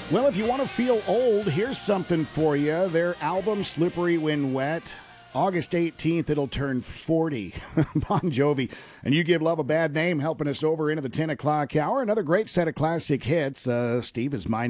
Well, if you want to feel old, here's something for you. Their album, Slippery When Wet, August 18th, it'll turn 40. Bon Jovi. And You Give Love a Bad Name, helping us over into the 10 o'clock hour. Another great set of classic hits. Steve is mine.